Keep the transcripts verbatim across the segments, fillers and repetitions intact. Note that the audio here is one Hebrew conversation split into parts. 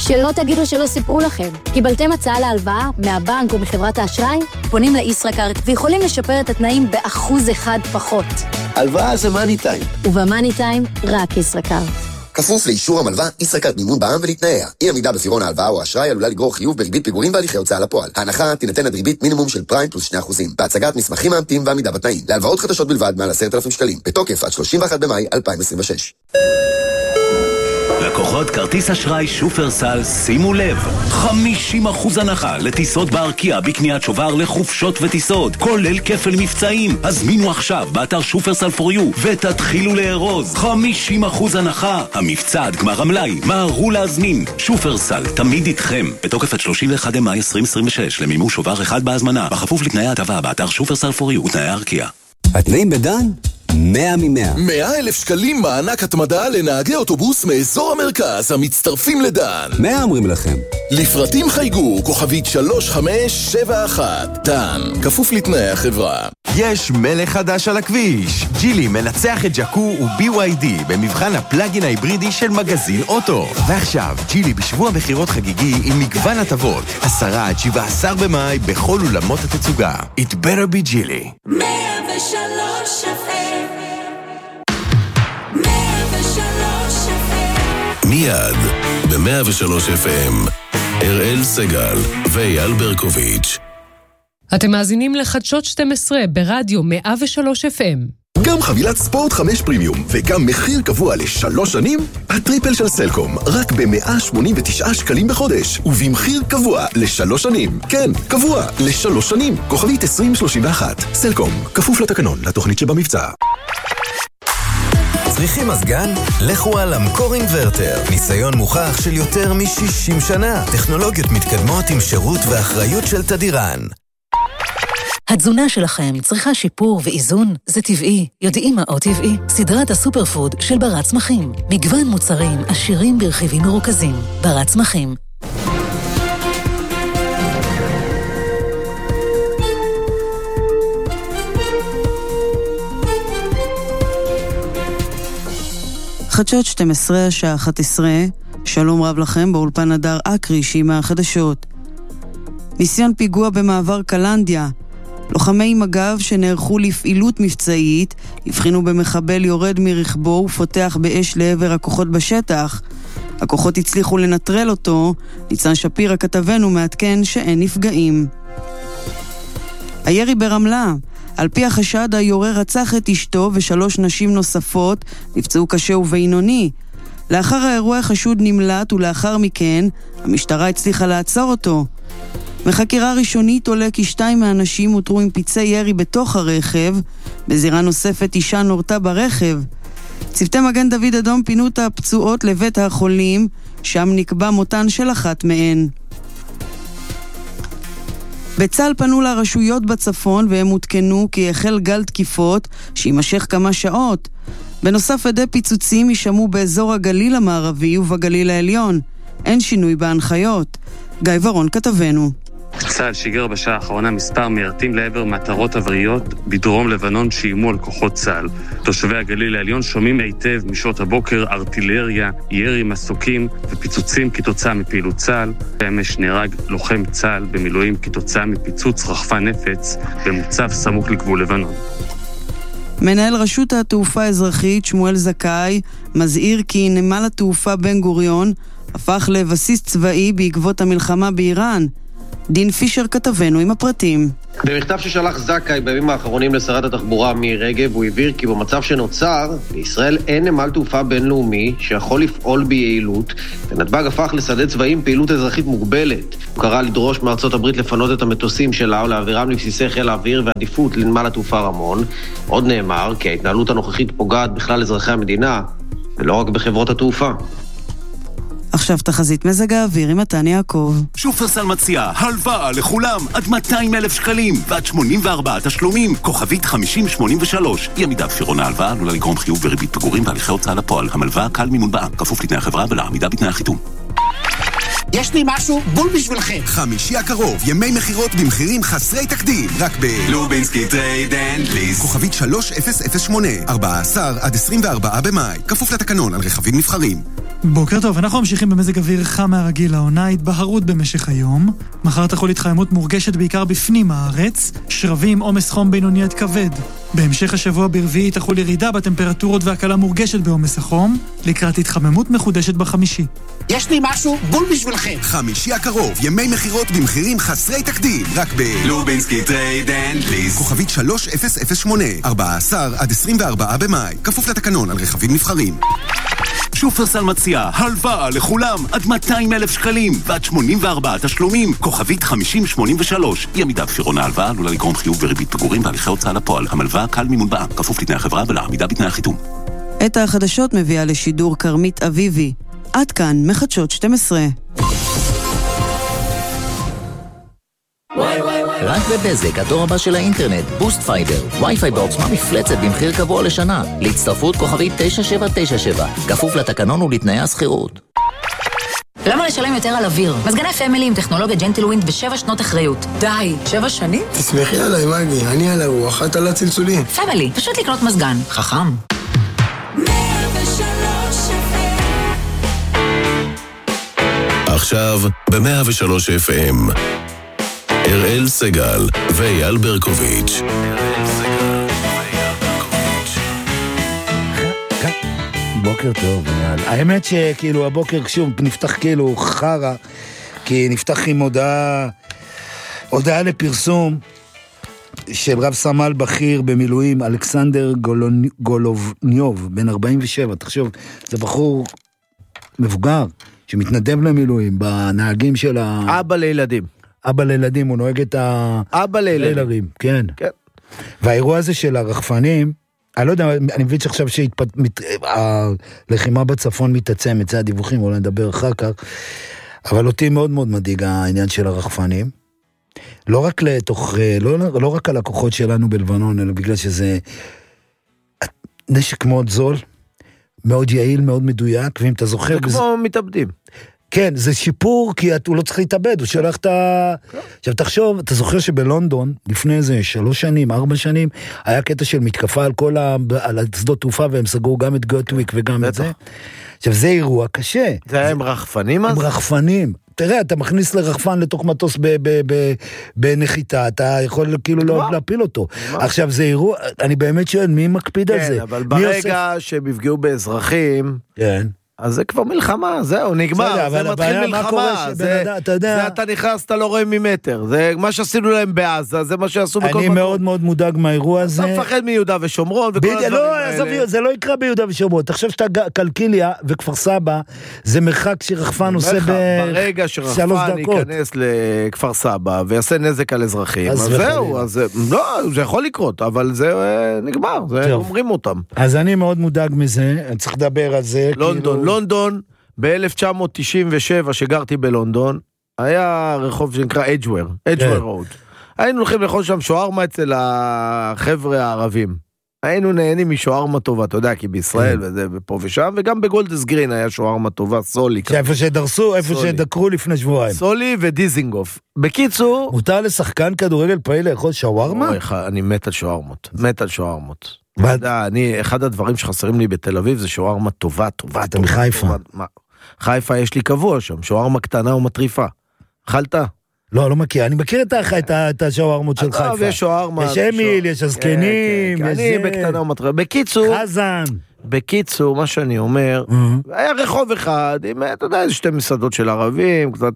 שלא תגידו שלא סיפרו לכם. קיבלתם הצעה להלוואה מהבנק או מחברת האשראי? פונים לישראכרט ויכולים לשפר את התנאים באחוז אחד פחות. הלוואה זה מאני טיים. ובמאני טיים רק ישראכרט. כפוף לאישור המלווה, ישראכרט מימון בע"מ ולהתנאיה. אי עמידה בפירעון ההלוואה או האשראי עלולה לגרור חיוב בריבית פיגורים והליכי הוצאה לפועל. ההנחה תינתן עד ריבית מינימום של פריים פלוס שני אחוזים. בהצגת מסמכים מאמתים ועמידה בתנאים. להלוואות חדשות בלבד מעל עשרת אלפים שקלים. בתוקף עד שלושים ואחד במאי אלפיים עשרים ושש. לקוחות כרטיס אשראי שופרסל, שימו לב, חמישים אחוז הנחה לטיסות בארקיע בקניית שובר לחופשות וטיסות, כולל כפל מבצעים. הזמינו עכשיו באתר שופרסל פור יו ותתחילו לארוז. חמישים אחוז הנחה. המבצע עד גמר המלאי. מהרו להזמין. שופרסל, תמיד איתכם. בתוקף עד שלושים ואחד במאי עשרים עשרים ושש למימוש שובר אחד בהזמנה, בכפוף לתנאי ההטבה באתר שופרסל פור יו ותנאי הארקיע. התנאים בדן? מאה ממאה. מאה אלף שקלים מענק התמדה לנהגי אוטובוס מאזור המרכז המצטרפים לדן. מאה אומרים לכם. לפרטים חייגו כוכבית שלוש חמש שבע אחת. דן, כפוף לתנאי החברה. יש מלך חדש על הכביש. ג'ילי מנצח את ג'קו ו-בי וואי די במבחן הפלאגין ההיברידי של מגזין אוטו. ועכשיו, ג'ילי בשבוע מחירות חגיגי עם מגוון הטבות. עשרה עד שבעה עשר במאי בכל אולמות התצוגה. It better be ג'ילי. מאה ושלוש אף אם מיד ב-מאה ושלוש אף אם אראל סגל ואייל ברקוביץ'. אתם מאזינים לחדשות שתים עשרה ברדיו מאה ושלוש אף אם. גם חבילת ספורט חמש פרימיום וגם מחיר קבוע לשלוש שנים, הטריפל של סלקום רק ב-מאה שמונים ותשעה שקלים בחודש ובמחיר קבוע לשלוש שנים. כן, קבוע לשלוש שנים. כוכבית עשרים שלושים ואחת. סלקום, כפוף לתקנון, לתוכנית שבמבצע. צריכים מזגן? לכו על המקור אינברטר. ניסיון מוכח של יותר מ-שישים שנה. טכנולוגיות מתקדמות עם שירות ואחריות של תדירן. התזונה שלכם צריכה שיפור ואיזון? זה טבעי. יודעים מה עוד טבעי? סדרת הסופר פוד של ברת צמחים. מגוון מוצרים עשירים ברכיבים מרוכזים. ברת צמחים. חדשות שתים עשרה, שעה אחת עשרה, שלום רב לכם, באולפן הדר אקריש עם החדשות. ניסיון פיגוע במעבר קלנדיה. לוחמי מג"ב שנערכו לפעילות מבצעית, הבחינו במחבל יורד מרכבו ופותח באש לעבר הכוחות בשטח. הכוחות הצליחו לנטרל אותו. ניצן שפירא כתבנו מעדכן שאין נפגעים. הירי ברמלה. על פי החשד, היורה רצח את אשתו ושלוש נשים נוספות נפצעו קשה ובינוני. לאחר האירוע החשוד נמלט ולאחר מכן המשטרה הצליחה לעצור אותו. מחקירה ראשונית עולה כי שתיים מהאנשים הותרו עם פיצי ירי בתוך הרכב. בזירה נוספת אישה נורתה ברכב. צוותי מגן דוד אדום פינו את הפצועות לבית החולים, שם נקבע מותן של אחת מהן. בצה"ל פנו לרשויות בצפון והם הותקנו כי החל גל תקיפות שימשך כמה שעות. בנוסף עדי פיצוצים יישמעו באזור הגליל המערבי ובגליל העליון. אין שינוי בהנחיות. גיא ורון כתבנו. צה"ל שיגר בשעה האחרונה מספר מיירטים לעבר מטרות עבריות בדרום לבנון שאיימו על כוחות צה"ל. תושבי הגליל העליון שומעים היטב משעות הבוקר ארטילריה, ירי מסוקים ופיצוצים כתוצאה מפעילות צה"ל. אמש נהרג לוחם צה"ל במילואים כתוצאה מפיצוץ רחפן נפץ במוצב סמוך לגבול לבנון. מנהל רשות התעופה האזרחית שמואל זכאי מזהיר כי נמל התעופה בן גוריון הפך לבסיס צבאי בעקבות המלחמה באיראן. דין פישר כתבנו עם הפרטים. במכתב ששלח זכאי בימים האחרונים לשרת התחבורה מירי רגב, הוא הבהיר כי במצב שנוצר, בישראל אין נמל תעופה בינלאומי שיכול לפעול ביעילות, ונתב"ג הפך לשדה צבאי עם פעילות אזרחית מוגבלת. הוא קרא לדרוש מארצות הברית לפנות את המטוסים שלה ולהעבירם לבסיסי חיל האוויר ועדיפות לנמל התעופה רמון. עוד נאמר כי ההתנהלות הנוכחית פוגעת בכלל אזרחי המדינה, ולא רק בחברות התעופה. עכשיו תחזית מזג האוויר עם מתן יעקב. שופרסל מציע הלוואה לכולם עד מאתיים אלף שקלים ועד שמונים וארבעה תשלומים. כוכבית חמישים שמונים ושלוש. אי עמידה בפירעון ההלוואה עלולה לגרום חיוב וריבית פיגורים והליכי הוצאה לפועל. המלוואה קל מימון בע"מ, כפוף לתנאי החברה ולעמידה בתנאי החיתום. יש לי משהו בול בשבילכם. חמישי הקרוב, ימי מחירות במחירים חסרי תקדים, רק ב... לובינסקי טרייד אנד ליס. כוכבית שלוש אפס אפס שמונה, ארבעה עשר עד עשרים וארבעה במאי, כפוף לתקנון על רכבים נבחרים. בוקר טוב, אנחנו ממשיכים במזג אוויר חם מהרגיל לעונה, התבהרות במשך היום. מחר תחול התחממות מורגשת בעיקר בפנים הארץ, שרבים עומס חום בינוני עד כבד. בהמשך השבוע ברביעי תחול ירידה בטמפרטורות והקלה מורגשת בעומס החום, לקראת התחממות מחודשת בחמישי. יש לי משהו בול בשבילכם. חמישי הקרוב, ימי מחירות במחירים חסרי תקדים, רק ב... לובינסקי טרייד אנד ליס. כוכבית שלוש אפס אפס שמונה, ארבעה עשר עד עשרים וארבעה במאי, כפוף לתקנון על רכבים נבחרים. שופרסל מציע הלוואה לכולם עד מאתיים אלף שקלים ועד שמונים וארבעה תשלומים, כוכבית חמישים שמונים ושלוש. אי עמידה בפירעון ההלוואה עלולה לגרום חיוב וריבית פיגורים והליכי הוצאה לפועל. המלוואה קל מימון בע"מ, כפוף לתנאי החברה ולעמידה בתנאי החיתום. את החדשות מביאה לשידור כרמית אביבי. עד כאן מחדשות שתים עשרה. רק בבזק, הדור הבא של האינטרנט, בוסט פייבר, וי-פיי בעוצמה מפלצת במחיר קבוע לשנה. להצטרפות כוכבית תשע שבע תשע שבע, כפוף לתקנון ולתנאי הסחירות. למה לשלם יותר על אוויר? מזגני פמילי עם טכנולוגיה ג'נטלווינד בשבע שנות אחריות. די, שבע שנים? תסמכי עליי, מגי, אני על הרוח, את על הצלצולים. פמילי, פשוט לקנות מזגן. חכם. עכשיו ב-מאה ושלוש אף אם אראל סגל ואייל ברקוביץ'. בוקר טוב, אייל. האמת שכאילו הבוקר שוב נפתח כאילו חרה, כי נפתח עם הודעה, הודעה לפרסום של רב סמל בכיר במילואים, אלכסנדר גולובניוב, בן ארבעים ושבע. תחשוב, זה בחור מבוגר שמתנדב למילואים בנהגים של ה... אבא לילדים. אבא לילדים, הוא נוהג את ה... אבא לילדים. כן. כן. והאירוע הזה של הרחפנים, אני לא יודע, אני מבין שעכשיו שהלחימה בצפון מתעצמת, זה הדיווחים, אולי נדבר אחר כך, אבל אותי מאוד מאוד מדאיג העניין של הרחפנים. לא רק לתוך, לא, לא רק על הכוחות שלנו בלבנון, אלא בגלל שזה נשק מאוד זול, מאוד יעיל, מאוד מדויק, ואם אתה זוכר... זה כמו מתאבדים. כן, זה שיפור, כי הוא לא צריך להתאבד, הוא שולח את ה... עכשיו תחשוב, אתה זוכר שבלונדון, לפני איזה שלוש שנים, ארבע שנים, היה קטע של מתקפה על כל ה... על שדות תעופה, והם סגרו גם את גוטוויק וגם את זה. עכשיו, זה אירוע קשה. זה היה עם רחפנים אז? עם רחפנים. תראה, אתה מכניס לרחפן לתוך מטוס בנחיתה, אתה יכול כאילו לא להפיל אותו. עכשיו, זה אירוע, אני באמת שואל, מי מקפיד על זה? כן, אבל ברגע שהם יפגעו באזרחים... כן. אז זה כבר מלחמה, זהו, נגמר, זה מתחיל מלחמה, זה אתה נכנס, אתה לא רואה ממטר, זה מה שעשינו להם בעזה, זה מה שעשו בכל מקום. אני מאוד מאוד מודאג מהאירוע הזה. אתה מפחד מיהודה ושומרון וכל הדברים האלה. זה לא יקרה ביהודה ושומרון, תחשב שאתה קלקיליה וכפר סבא, זה מרחק שרחפן עושה בשלוש דקות. ברגע שרחפן ייכנס לכפר סבא ויעשה נזק על אזרחים, אז זהו, לא, זה יכול לקרות, אבל זה נגמר, זה אומרים אותם. אז אני מאוד מודאג מזה, אני צריך לדבר על זה. לונדון, לונדון, ב-אלף תשע מאות תשעים ושבע, שגרתי בלונדון, היה רחוב שנקרא אדג'וור, אדג'וור רוד. היינו הולכים לאכול שם שוארמה אצל החבר'ה הערבים. היינו נהנים משוארמה טובה, אתה יודע, כי בישראל וזה, ופה ושם, וגם בגולדס גרין היה שוארמה טובה, סולי. איפה שדרסו, איפה שדקרו לפני שבועיים. סולי ודיזינגוף. בקיצור... מותר לשחקן כדורגל פעיל לאכול שוארמה? אני מת על שוארמות, מת על שוארמות. אני, אחד הדברים שחסרים לי בתל אביב זה שוארמה טובה, טובה. אתה מחיפה. חיפה יש לי קבוע שם, שוארמה קטנה ומטריפה. אכלת? לא, לא מכיר, אני מכיר את השוארמות של חיפה. יש שוארמה. יש אמיל, יש הזקנים. אני בקטנה ומטריפה. בקיצור, חזן. בקיצור, מה שאני אומר, היה רחוב אחד, אתה יודע, איזה שתי מסעדות של ערבים, קצת,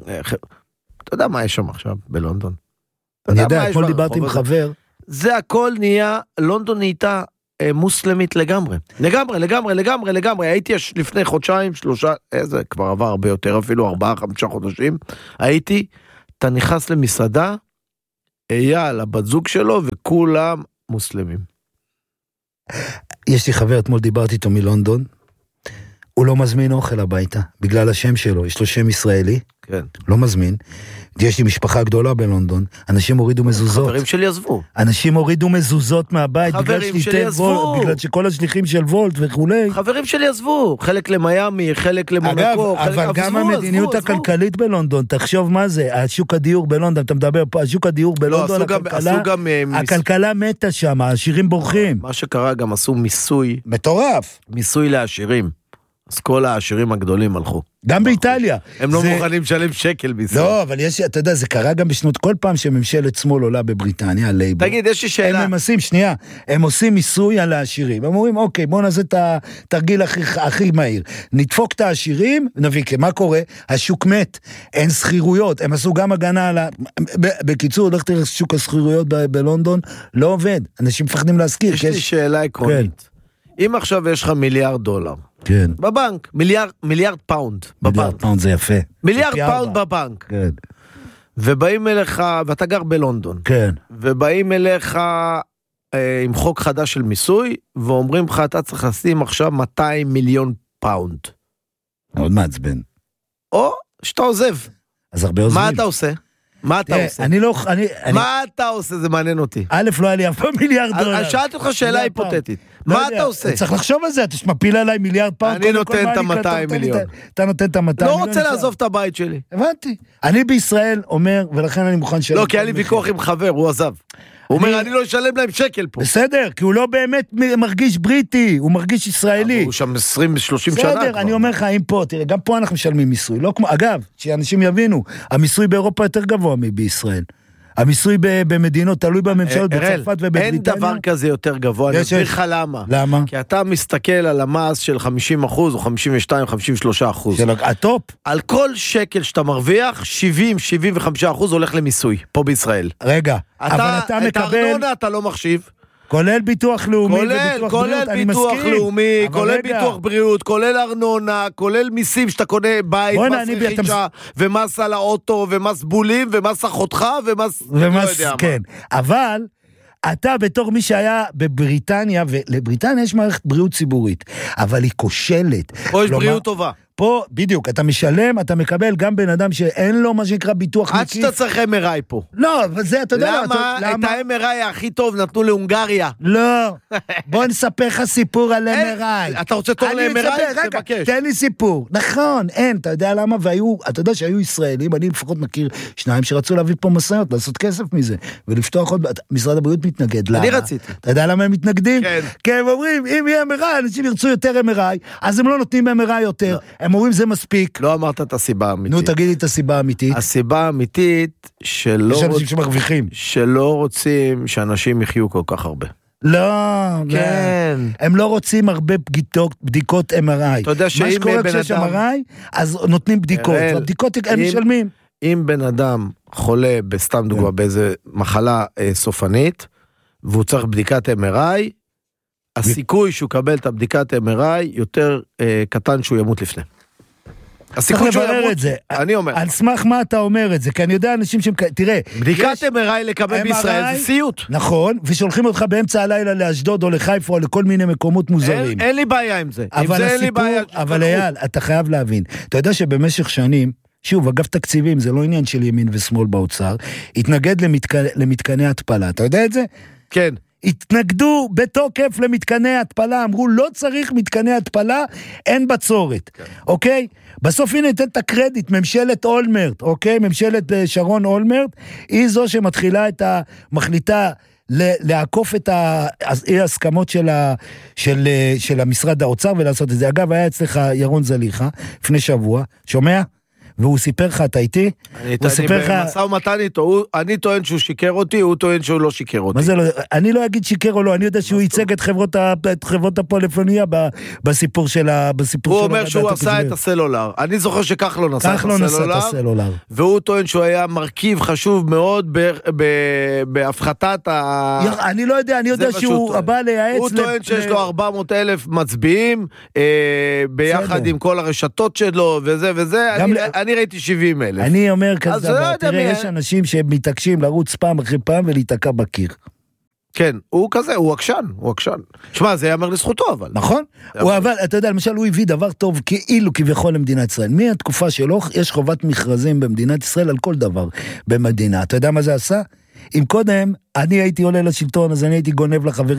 אתה יודע מה יש שם עכשיו בלונדון? אני יודע, אתמול דיברתי עם חבר. זה הכל נהיה, לונדון נהייתה אה, מוסלמית לגמרי. לגמרי, לגמרי, לגמרי, לגמרי. הייתי לפני חודשיים, שלושה, איזה, כבר עבר הרבה יותר, אפילו ארבעה, חמישה חודשים. הייתי, אתה נכנס למסעדה, אייל, הבת זוג שלו, וכולם מוסלמים. יש לי חבר, אתמול דיברתי איתו מלונדון, הוא לא מזמין אוכל הביתה, בגלל השם שלו, יש לו שם ישראלי, כן. לא מזמין, יש לי משפחה גדולה בלונדון, אנשים הורידו מזוזות. חברים שלי עזבו. אנשים הורידו מזוזות מהבית, בגלל שליטי וולט, בגלל שכל השליחים של וולט וכולי. חברים שלי עזבו, חלק למיימי, חלק למונקו. אגב, אבל גם המדיניות הכלכלית בלונדון, תחשוב מה זה, השוק הדיור בלונדון, אתה מדבר פה, השוק הדיור בלונדון, הכלכלה מתה שם, העשירים בורחים. מה שקרה, גם עשו מיסוי. מטורף. מיסוי לעשירים. אז כל העשירים הגדולים הלכו. גם באיטליה. הם לא מוכנים לשלם שקל בישראל. לא, אבל יש, אתה יודע, זה קרה גם בשנות, כל פעם שממשלת שמאל עולה בבריטניה, לייבור. תגיד, יש לי שאלה. הם עושים, שנייה, הם עושים מיסוי על העשירים. הם אומרים, אוקיי, בואו נעשה את התרגיל הכי, הכי מהיר. נדפוק את העשירים, נביא, מה קורה? השוק מת, אין סחירויות, הם עשו גם הגנה על ה... בקיצור, הולך תראה שוק הסחירויות ב- בלונדון, לא עובד. אנשים מפחדים להזכיר. יש לי יש... שאלה עקרונית. כן. אם עכשיו יש לך מיליארד דולר, כן. בבנק, מיליארד, מיליארד פאונד. מיליארד בבנק. פאונד זה יפה. מיליארד פאונד בבנק. כן. ובאים אליך, ואתה גר בלונדון. כן. ובאים אליך אה, עם חוק חדש של מיסוי, ואומרים לך, אתה צריך לשים עכשיו מאתיים מיליון פאונד. מאוד מעצבן. או שאתה עוזב. אז הרבה עוזבים. מה אתה עושה? מה אתה עושה? אני לא... מה אתה עושה? זה מעניין אותי. א', לא היה לי אף פעם מיליארד דולר. אני שאלתי אותך שאלה היפותטית. מה אתה עושה? צריך לחשוב על זה, אתה מפיל עליי מיליארד פאונד. אני נותן את ה-מאתיים מיליון. אתה נותן את ה-מאתיים מיליון. לא רוצה לעזוב את הבית שלי. הבנתי. אני בישראל אומר, ולכן אני מוכן שלם. לא, כי היה לי ויכוח עם חבר, הוא עזב. הוא אומר, אני לא אשלם להם שקל פה. בסדר, כי הוא לא באמת מרגיש בריטי, הוא מרגיש ישראלי. הוא שם עשרים שלושים שנה. בסדר, אני אומר לך, אם פה, תראה, גם פה אנחנו משלמים מיסוי. אגב, שאנשים יבינו, המיסוי באירופה יותר גבוה מבישראל. המיסוי במדינות תלוי בממשלות בצרפת ובבריטניה. אין דבר כזה יותר גבוה, אני אסביר לך למה. למה? כי אתה מסתכל על המס של חמישים אחוז או חמישים ושתיים חמישים ושלושה אחוז. של הטופ? על כל שקל שאתה מרוויח, שבעים שבעים וחמישה אחוז הולך למיסוי, פה בישראל. רגע, אבל אתה מקבל... את הארנונה אתה לא מחשיב. כולל ביטוח לאומי וביטוח בריאות, אני מסכים. כולל ביטוח לאומי, כולל ביטוח בריאות, כולל ארנונה, כולל מיסים שאתה קונה בית, מס רכישה, ומס על האוטו, ומס בולים, ומס אחותך, ומס... ומס, כן. אבל... אתה בתור מי שהיה בבריטניה, ולבריטניה יש מערכת בריאות ציבורית, אבל היא כושלת. פה יש בריאות טובה. פה, בדיוק, אתה משלם, אתה מקבל גם בן אדם שאין לו מה שנקרא ביטוח מקיף. עד שאתה צריך אם אר איי פה. לא, וזה, אתה יודע... למה את ה-אם אר איי הכי טוב נתנו להונגריה? לא, בוא נספר לך סיפור על אם אר איי. אתה רוצה תור ל-אם אר איי? תבקש. תן לי סיפור. נכון, אין, אתה יודע למה? והיו, אתה יודע שהיו ישראלים, אני לפחות מכיר שניים שרצו להביא פה מסעיות, לעשות כסף מזה, ולפתוח עוד... משרד הבריאות מתנגד. אני רציתי. אתה יודע למה הם מתנגדים? כן. כי הם אומרים, אם יהיה אם אר איי, אנשים ירצו יותר אם אר איי, אז הם לא נותנים אם אר איי יותר. הם אומרים זה מספיק. לא אמרת את הסיבה האמיתית. נו, תגידי את הסיבה האמיתית. הסיבה האמיתית שלא... יש אנשים שמרוויחים. שלא רוצים שאנשים יחיו כל כך הרבה. לא, כן. הם לא רוצים הרבה בדיקות אם אר איי. אתה יודע שאם בן אדם... מה שקורה כשיש אם אר איי, אז נותנים בדיקות. הבדיקות הם משלמים. אם בן אדם חולה, בסתם דוגמה, באיזה מחלה סופנית, והוא צריך בדיקת אם אר איי, הסיכוי שהוא קבל את הבדיקת אם אר איי יותר קטן שהוא ימות לפני. הסיכוי שהוא ימות, את זה. אני אומר. על סמך מה אתה אומר את זה? כי אני יודע אנשים שהם... תראה, בדיקת אם אר איי לקבל בישראל זה סיוט. נכון, ושולחים אותך באמצע הלילה לאשדוד או לחיפה או לכל מיני מקומות מוזרים. אין לי בעיה עם זה. עם זה אין לי בעיה. אבל אייל, אתה חייב להבין. אתה יודע שבמשך שנים, שוב, אגף תקציבים, זה לא עניין של ימין ושמאל באוצר, התנגד למתקני התפלה. אתה יודע את זה? כן. התנגדו בתוקף למתקני התפלה, אמרו לא צריך מתקני התפלה, אין בצורת, כן. אוקיי? בסוף הנה ניתן את הקרדיט, ממשלת אולמרט, אוקיי? ממשלת שרון אולמרט, היא זו שמתחילה את המחליטה לעקוף את ההסכמות של, ה, של, של המשרד האוצר ולעשות את זה. אגב, היה אצלך ירון זליחה, לפני שבוע, שומע? והוא סיפר לך, אתה איתי? אני במסע ומתן איתו, אני טוען שהוא שיקר אותי, הוא טוען שהוא לא שיקר אותי. מה זה לא? אני לא אגיד שיקר או לא, אני יודע שהוא ייצג את חברות הפולפוניה בסיפור של ה... הוא אומר שהוא עשה את הסלולר. אני זוכר שכחלון עשה את הסלולר, והוא טוען שהוא היה מרכיב חשוב מאוד בהפחתת ה... אני לא יודע, אני יודע שהוא בא לייעץ... הוא טוען שיש לו ארבע מאות אלף מצביעים, ביחד עם כל הרשתות שלו, וזה וזה, אני ראיתי שבעים אלף. אני אומר כזה דבר, תראה, יש אנשים שמתעקשים לרוץ פעם אחרי פעם ולהתעקע בקיר. כן, הוא כזה, הוא עקשן, הוא עקשן. שמע, זה יאמר לזכותו, אבל. נכון? הוא אבל, אתה יודע, למשל, הוא הביא דבר טוב כאילו כביכול למדינת ישראל. מהתקופה שלו יש חובת מכרזים במדינת ישראל על כל דבר במדינה. אתה יודע מה זה עשה? אם קודם אני הייתי עולה לשלטון, אז אני הייתי גונב לחברים